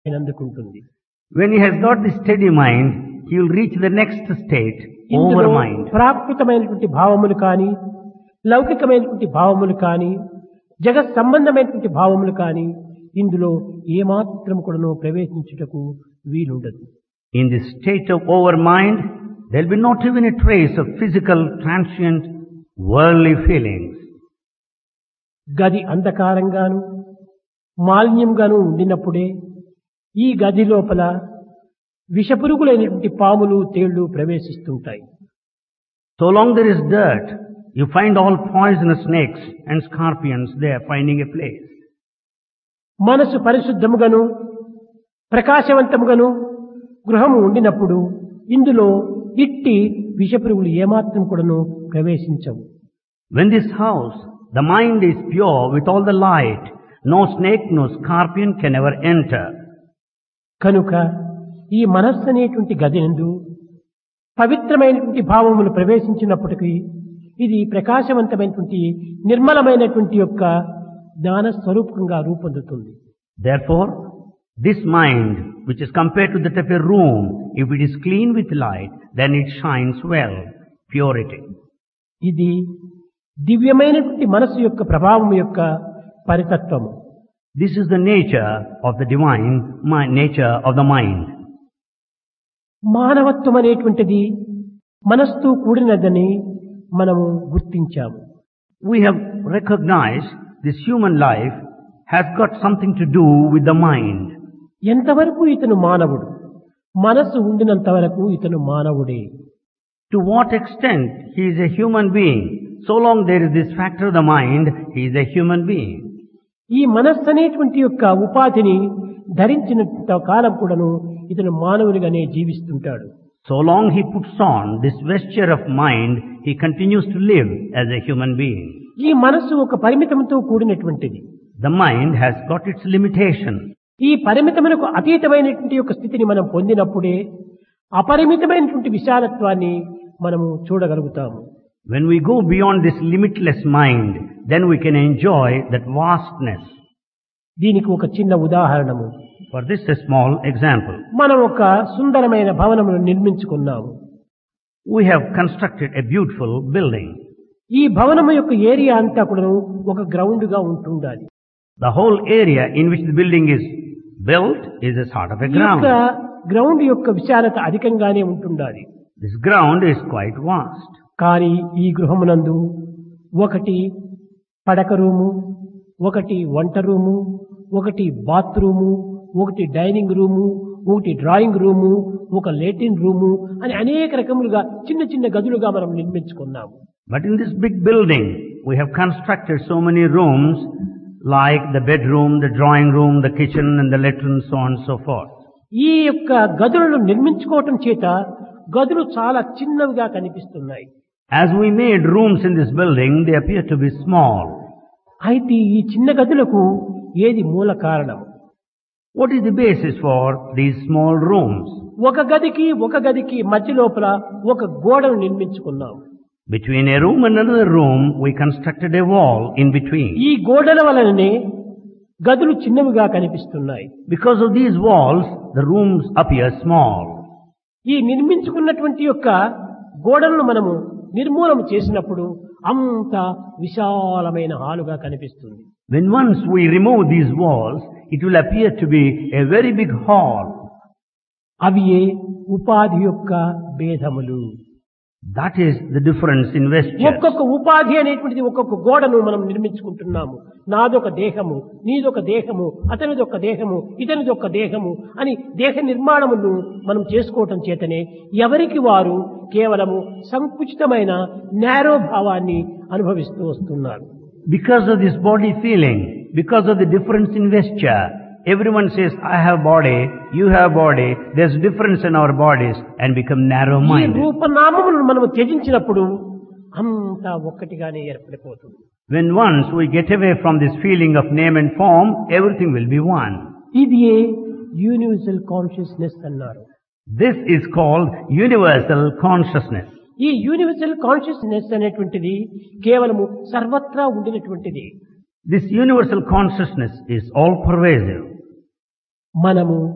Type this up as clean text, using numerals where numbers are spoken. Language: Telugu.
అందుకుంటుంది. When he has got the steady mind, he will reach the next state, ఇందులో over mind. ప్రాకృతమైనటువంటి భావములు కానీ, లౌకికమైనటువంటి భావములు కానీ, జగత్ సంబంధమైనటువంటి భావములు కానీ ఇందులో ఏమాత్రం కూడాను ప్రవేశించుటకు వీలుండదు. In the state of over mind, there will be not even a trace of physical, transient, worldly feelings. గది అంధకారంగాను మాలిన్యంగాను ఉండినప్పుడే ఈ గది లోపల విషపురుగులైనటువంటి పాములు తేళ్లు ప్రవేశిస్తుంటాయి. So long there is dirt, you find all poisonous snakes and scorpions there finding a place. మనసు పరిశుద్ధముగాను ప్రకాశవంతముగాను గృహము ఉండినప్పుడు ఇందులో ఇట్టి విషపురుగులు ఏమాత్రం కూడాను ప్రవేశించవు. When this house, the mind is pure with all the light, no snake, no scorpion can ever enter. కనుక ఈ మనస్సు అనేటువంటి గదినందు పవిత్రమైనటువంటి భావములు ప్రవేశించినప్పటికీ ఇది ప్రకాశవంతమైనటువంటి నిర్మలమైనటువంటి యొక్క జ్ఞాన స్వరూపంగా రూపొందుతుంది. Therefore, this mind, which is compared to that of a room, if it is clean with light, then it shines well, purity. ఇది దివ్యమైనటువంటి మనస్సు యొక్క ప్రభావం యొక్క పరితత్వము. This is the nature of the divine nature of the mind. మానవత్వం అనేటువంటిది మనస్సుతో కూడినదని మనము గుర్తించాము. We have recognized this human life has got something to do with the mind. ఎంతవరకు ఇతను మానవుడు, మనస్సు ఉండినంత వరకు ఇతను మానవుడే. To what extent he is a human being? So long there is this factor of the mind, he is a human being. ఈ మనస్సు అనేటువంటి యొక్క ఉపాధిని ధరించినంత కాలం కూడాను ఇతను మానవునిగానే జీవిస్తుంటాడు. So long he puts on this vesture of mind, he continues to live as a human being. ఈ మనస్సు ఒక పరిమితంతో కూడినటువంటిది. The mind has got its limitation. ఈ పరిమితములకు అతీతమైనటువంటి యొక్క స్థితిని మనం పొందినప్పుడే అపరిమితమైనటువంటి విశాలత్వాన్ని మనము చూడగలుగుతాము. When we go beyond this limitless mind, then we can enjoy that vastness. దీనికి ఒక చిన్న ఉదాహరణము. For this, a small example. మనం ఒక సుందరమైన భవనమును నిర్మించుకున్నాము. We have constructed a beautiful building. ఈ భవనము యొక్క ఏరియా అంతా కూడా ఒక గ్రౌండ్ గా ఉంటుండాలి. The whole area in which the building is built is a sort of a ఈ యొక్క ground. గ్రౌండ్ యొక్క విశాలత అధికంగానే ఉంటుండాలి. This ground is quite vast. కానీ ఈ గృహమునందు ఒకటి పడక రూము, ఒకటి వంట రూము, ఒకటి బాత్రూము, ఒకటి డైనింగ్ రూము, ఒకటి డ్రాయింగ్ రూము, ఒక లేటిన్ రూము అని అనేక రకములుగా చిన్న చిన్న గదులుగా మనం నిర్మించుకున్నాము. But in this big building, we have constructed so many rooms like the bedroom, the drawing room, the kitchen and the latrine, so on and so forth. ఈ యొక్క గదులను నిర్మించుకోవటం చేత గదులు చాలా చిన్నవిగా కనిపిస్తున్నాయి. As we made rooms in this building, they appear to be small. అయితే ఈ చిన్న గదులకు ఏది మూల కారణం? What is the basis for these small rooms? ఒక గదికి మధ్య లోపల ఒక గోడను నిర్మించుకున్నాం. Between a room and another room, we constructed a wall in between. ఈ గోడల వలననే గదులు చిన్నవిగా కనిపిస్తున్నాయి. Because of these walls, the rooms appear small. ఈ నిర్మించుకున్నటువంటి యొక్క గోడలను మనము నిర్మూలన చేసినప్పుడు అంత విశాలమైన హాలుగా కనిపిస్తుంది. When once we remove these walls, it will appear to be a very big hall. అవియే ఉపాధి యొక్క భేదములు. That is the difference in vestures. ఒక్కొక్క ఉపాధి అనేటువంటిది ఒక్కొక్క గోడను మనం నిర్మించుకుంటున్నాము. నాదొక దేహము, నీదొక దేహము, అతనిదొక దేహము, ఇతనిదొక దేహము అని దేహ నిర్మాణమును మనం చేసుకోవటం చేతనే ఎవరికి వారు కేవలము సంకుచితమైన నేరో భావాన్ని అనుభవిస్తూ వస్తున్నారు. Because of this body feeling, because of the difference in vesture, everyone says, I have body, you have body, there's difference in our bodies and become ఈ narrow-minded. రూపనామములను మనము త్యజించినప్పుడు అంతా ఒక్కటిగానే ఏర్పడిపోతుంది. When once we get away from this feeling of name and form, everything will be one. ఇది యూనివర్సల్ కాన్షియస్నెస్ అన్నారు. This is called universal consciousness. ఈ యూనివర్సల్ కాన్షియస్నెస్ అనేటువంటిది కేవలము సర్వత్రా ఉండినటువంటిది. This universal consciousness is all pervasive. మనము